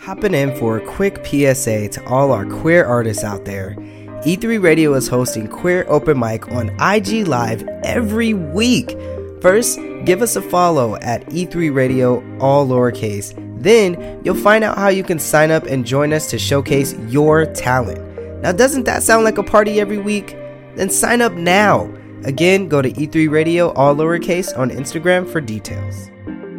Hopping in for a quick PSA to all our queer artists out there. E3 Radio is hosting Queer Open Mic on IG Live every week. First, give us a follow at E3 Radio, all lowercase. Then, you'll find out how you can sign up and join us to showcase your talent. Now, doesn't that sound like a party every week? Then sign up now. Again, go to E3 Radio, all lowercase, on Instagram for details.